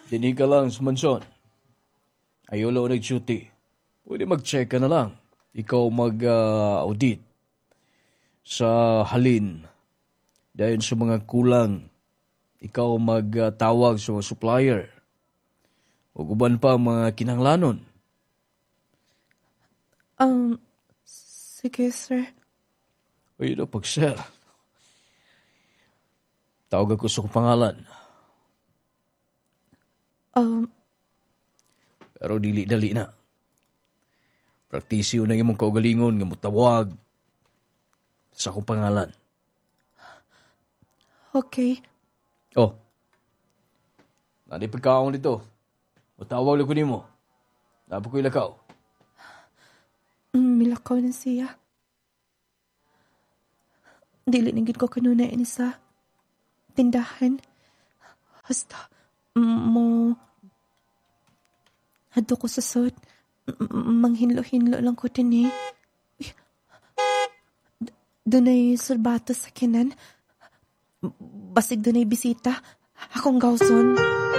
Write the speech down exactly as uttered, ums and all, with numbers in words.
Dini ka lang sa mansyon. Ayaw lang nag-duty. Pwede mag-check ka na lang. Ikaw mag-audit sa halin. Dahil sa mga kulang, ikaw magtawag sa mga supplier. O guban pa ang mga kinahanglanon. Um, sige, sir. Ayun na pag, sir. Tawag ako sa kong pangalan. Um, Pero dili-dali na. Praktisyo na imong kaugalingon nga mutawag sa akong pangalan. okay. Oh. Nani pagkaon dito. Mutawag lang ko nimo. Napa ko'y lakaw. Mm, milakaw na siya. Dili nagid ko kanunain sa tindahan. Hasta, mm, mo, hadto ko sa sud. M- Manghinlo-hinlo lang ko din eh. Dunay sulbato sa kinan. Basig dunay bisita. Akong gawson.